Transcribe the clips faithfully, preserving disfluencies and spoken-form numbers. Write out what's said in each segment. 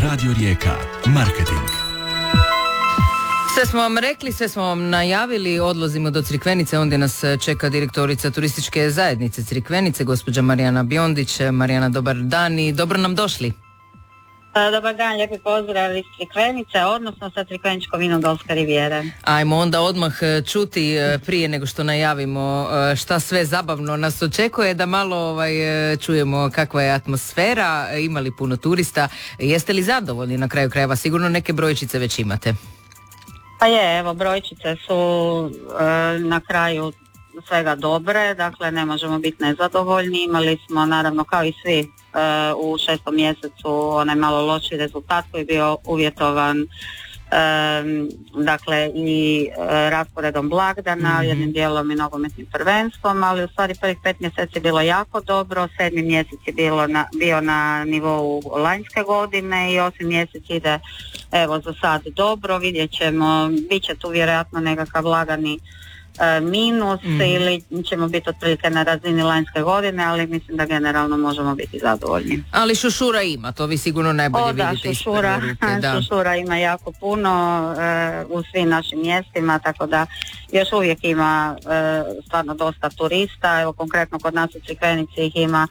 Radio Rijeka. Marketing. Sve smo vam rekli, sve smo vam najavili, odlazimo do Crikvenice, ondje nas čeka direktorica turističke zajednice Crikvenice, gospođa Marijana Biondić. Marijana, dobar dan i dobro nam došli. Dobar dan, lijepi pozdrav iz Crikvenice, odnosno sa Crikveničko-Vinodolske rivijere. Ajmo onda odmah čuti prije nego što najavimo šta sve zabavno nas očekuje, da malo ovaj, čujemo kakva je atmosfera, ima li puno turista, jeste li zadovoljni na kraju krajeva, sigurno neke brojčice već imate. Pa je, evo, brojčice su e, na kraju svega dobre, dakle ne možemo biti nezadovoljni. Imali smo naravno kao i svi e, u šestom mjesecu onaj malo loši rezultat koji je bio uvjetovan e, dakle i e, rasporedom blagdana, mm-hmm. jednim dijelom i nogometnim prvenstvom, ali u stvari prvih pet mjeseci je bilo jako dobro, sedmi mjesec je bilo na, bio na nivou lanjske godine i osmi mjesec ide evo za sad dobro, vidjet ćemo, bit će tu vjerojatno nekakav lagani e, minus mm. ili ćemo biti otprilike na razini lanjske godine, ali mislim da generalno možemo biti zadovoljni. Ali šušura ima, to vi sigurno najbolje o, vidite da, šušura, iz prve ruke. Da, šušura ima jako puno e, u svim našim mjestima, tako da još uvijek ima e, stvarno dosta turista, evo konkretno kod nas u Crikvenici ih ima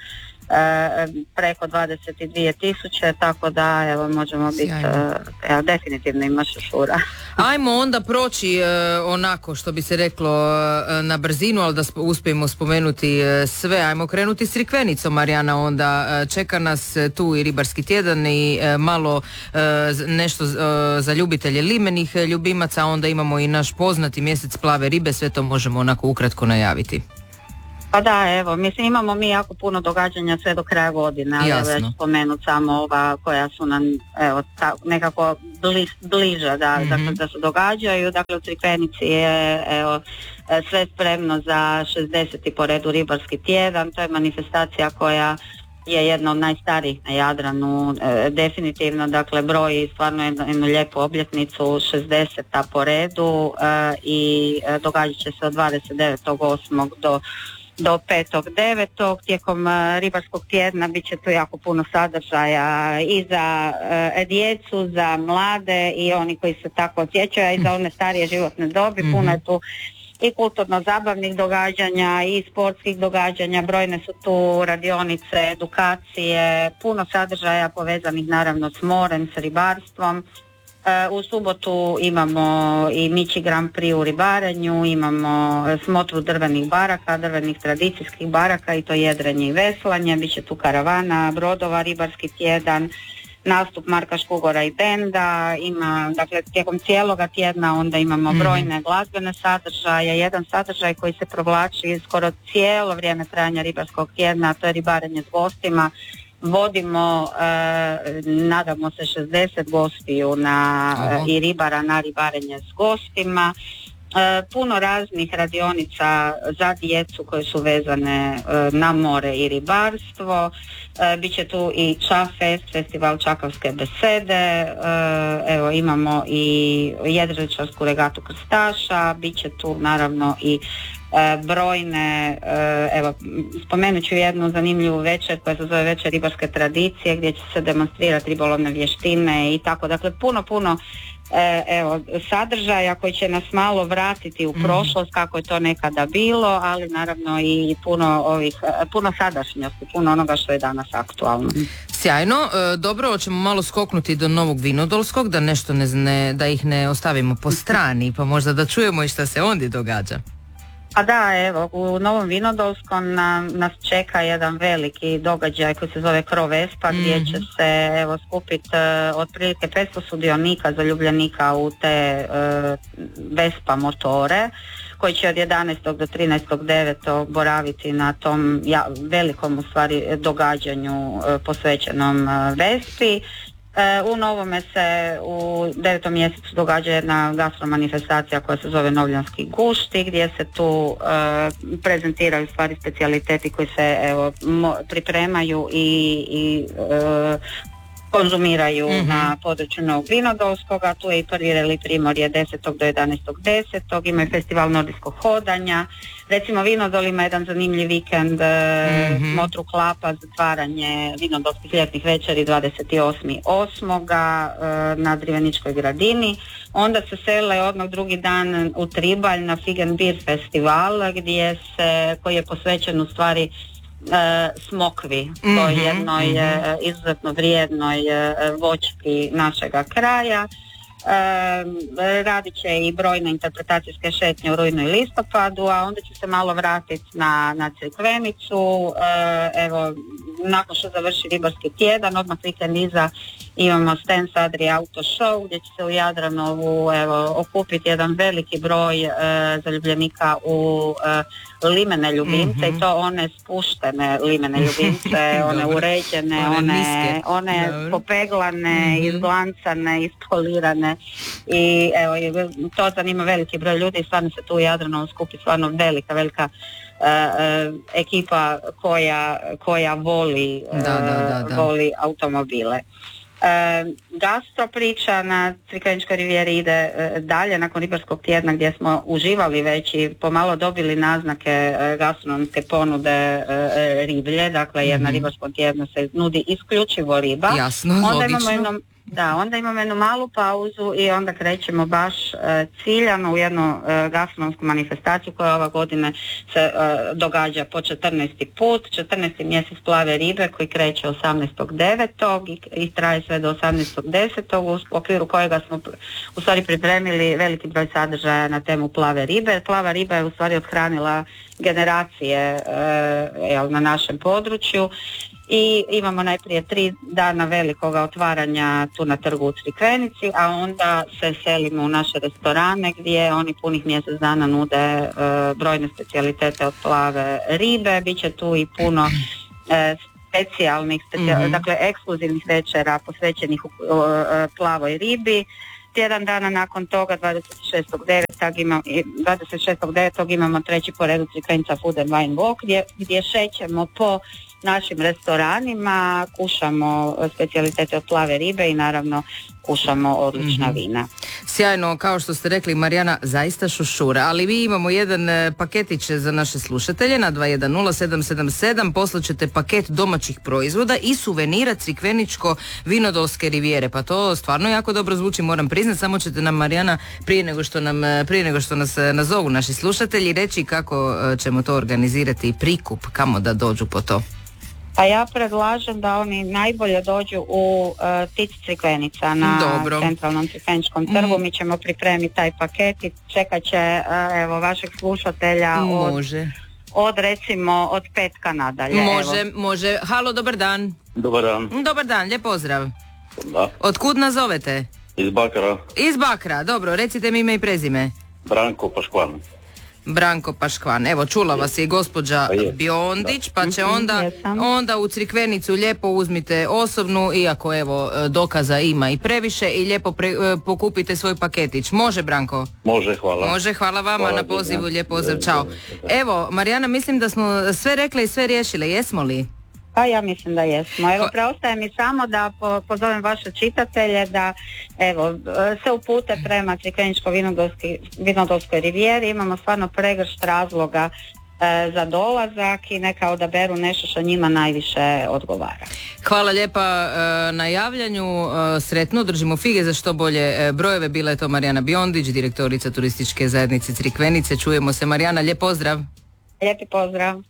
E, preko dvadeset dvije tisuće, tako da evo možemo biti e, definitivno ima šušura. Ajmo onda proći e, onako što bi se reklo e, na brzinu, ali da sp- uspijemo spomenuti e, sve. Ajmo krenuti s Crikvenicom, Marijana, onda e, čeka nas e, tu i ribarski tjedan i e, malo e, nešto e, za ljubitelje limenih ljubimaca, onda imamo i naš poznati mjesec plave ribe, sve to možemo onako ukratko najaviti. Pa da, evo, mislim imamo mi jako puno događanja sve do kraja godine, ali ja već spomenut samo ova koja su nam evo, ta, nekako bliž, bliža da, mm-hmm. dakle, da se događaju. Dakle, u Crikvenici je evo, sve spremno za šezdeseti po redu ribarski tjedan, to je manifestacija koja je jedna od najstarijih na Jadranu, e, definitivno, dakle broji stvarno jednu, jednu lijepu obljetnicu, šezdeseta po redu e, i e, događat će se od dvadeset devetog osmog do do petog devetog Tijekom uh, ribarskog tjedna bit će tu jako puno sadržaja i za uh, djecu, za mlade i oni koji se tako osjećaju, a i za one starije životne dobi. Mm-hmm. Puno je tu i kulturno-zabavnih događanja i sportskih događanja, brojne su tu radionice, edukacije, puno sadržaja povezanih naravno s morem, s ribarstvom. U subotu imamo i Mići Grand Prix u ribarenju, imamo smotru drvenih baraka, drvenih tradicijskih baraka i to jedrenje i veslanje, bit će tu karavana, brodova, ribarski tjedan, nastup Marka Škugora i benda, ima, dakle, tijekom cijeloga tjedna onda imamo brojne glazbene sadržaje, jedan sadržaj koji se provlači skoro cijelo vrijeme trajanja ribarskog tjedna, to je ribarenje s gostima. Vodimo, e, nadamo se, šezdeset gostiju na, e, i ribara na ribarenje s gostima. E, puno raznih radionica za djecu koje su vezane e, na more i ribarstvo. E, Biće tu i Čafest, festival Čakavske besede, e, evo imamo i jedriličarsku regatu krstaša, biće tu naravno i E, brojne, e, evo spomenut ću jednu zanimljivu večer koja se zove Večer ribarske tradicije gdje će se demonstrirati ribolovne vještine i tako, dakle puno puno e, evo sadržaja koji će nas malo vratiti u prošlost kako je to nekada bilo, ali naravno i puno ovih, puno sadašnjosti, puno onoga što je danas aktualno. Sjajno, e, dobro, hoćemo malo skoknuti do Novog Vinodolskog, da nešto ne, ne, da ih ne ostavimo po strani, pa možda da čujemo i šta se ondje događa. A da, evo, u Novom Vinodolskom na, nas čeka jedan veliki događaj koji se zove Cro Vespa, mm-hmm. gdje će se evo skupiti uh, otprilike petsto sudionika, zaljubljenika u te uh, Vespa motore, koji će od jedanaestog do trinaestog devetog boraviti na tom ja, velikom u stvari događanju uh, posvećenom uh, Vespi. U Novome se u devetom mjesecu događa jedna gastromanifestacija koja se zove Novljanski gušti, gdje se tu e, prezentiraju stvari specijaliteti koji se evo mo, pripremaju i, i e, konzumiraju mm-hmm. na području Novog Vinodolskoga. Tu je i prvi reli Primorje desetog do jedanaestog desetog Imaju festival nordijskog hodanja. Recimo Vinodol ima jedan zanimljiv vikend, mm-hmm. Motru Klapa, zatvaranje vinodolskih ljetnih večeri dvadeset osmog osmog na Driveničkoj gradini. Onda se sele odmah drugi dan u Tribalj na Fig and Beer festival gdje se, koji je posvećen u stvari E, smokvi, mm-hmm, toj jednoj mm-hmm. e, izuzetno vrijednoj e, voćki našega kraja. E, radit će i brojne interpretacijske šetnje u rujnu i listopadu, a onda ću se malo vratiti na, na Crikvenicu. E, evo, nakon što završi ribarski tjedan, odmah vikend iza imamo Stens Adri Auto Show gdje će se u Jadranovu evo, okupiti jedan veliki broj e, zaljubljenika u e, limene ljubimce, mm-hmm. i to one spuštene limene ljubimce, one uređene, one, one, one popeglane, mm-hmm. izglancane, ispolirane i evo, to zanima veliki broj ljudi i stvarno se tu u Jadranovu skupi stvarno velika, velika Uh, uh, ekipa koja, koja voli, uh, da, da, da, da. voli automobile. Uh, gastro priča na Crikveničkoj rivijeri ide uh, dalje nakon ribarskog tjedna gdje smo uživali već i pomalo dobili naznake uh, gastronomske ponude uh, riblje, dakle jer mm-hmm. na ribarskom tjednu se nudi isključivo riba. Jasno, onda logično. Imamo jedno, da, onda imamo jednu malu pauzu i onda krećemo baš uh, ciljano u jednu uh, gastronomsku manifestaciju koja ova godine se uh, događa po četrnaesti put, četrnaesti mjesec plave ribe koji kreće osamnaestog devetog i, i traje sve do osamnaestog desetog u okviru kojega smo u stvari pripremili veliki broj sadržaja na temu plave ribe. Plava riba je u stvari othranila generacije uh, jel, na našem području. I imamo najprije tri dana velikoga otvaranja tu na trgu u Crikvenici, a onda se selimo u naše restorane gdje oni punih mjesec dana nude e, brojne specijalitete od plave ribe. Biće tu i puno e, specijalnih, specijal, mm-hmm. dakle ekskluzivnih večera posvećenih u, u, u plavoj ribi. Tjedan dana nakon toga, dvadeset šestog devetog imamo treći po redu Crikvenica Food and Wine Walk gdje, gdje šećemo po našim restoranima, kušamo specijalitete od plave ribe i naravno kušamo odlična mm-hmm. vina. Sjajno, kao što ste rekli Marijana, zaista šušura, ali mi imamo jedan paketić za naše slušatelje na dva jedan nula sedam sedam sedam, poslaćete paket domaćih proizvoda i suvenira Crikveničko vinodolske rivijere, pa to stvarno jako dobro zvuči, moram priznati, samo ćete nam Marijana prije nego što nam prije nego što nas nazovu naši slušatelji reći kako ćemo to organizirati i prikup, kamo da dođu po to. A ja predlažem da oni najbolje dođu u uh, Tic Crikvenica na Dobro. centralnom Crikveničkom trgu. Mm. Mi ćemo pripremiti taj paket i čekat će uh, evo, vašeg slušatelja Može. Od, od recimo od petka nadalje. Može, evo. može. Halo, dobar dan. Dobar dan. Dobar dan, lijep pozdrav. Da. Otkud nas zovete? Iz Bakra. Iz Bakra, dobro, recite mi ime i prezime. Branko Paškvan. Branko Paškvan. Evo, čula vas je gospođa je. Biondić, pa će onda, onda u Crikvenicu lijepo uzmite osobnu, iako evo dokaza ima i previše, i lijepo pre, pokupite svoj paketić. Može, Branko? Može, hvala. Može, hvala vama hvala, na pozivu, lijep pozdrav, čao. Evo, Marijana, mislim da smo sve rekle i sve riješile, jesmo li? Pa ja mislim da jesmo. Evo, preostaje mi samo da po, pozovem vaše čitatelje da evo, se upute prema Crikveničko-vinodolskoj rivijeri. Imamo stvarno pregršt razloga e, za dolazak i neka odaberu nešto što njima najviše odgovara. Hvala lijepa e, na javljanju, e, sretno, držimo fige za što bolje e, brojeve. Bila je to Marijana Biondić, direktorica turističke zajednice Crikvenice. Čujemo se, Marijana, lijep pozdrav. Lijepi pozdrav.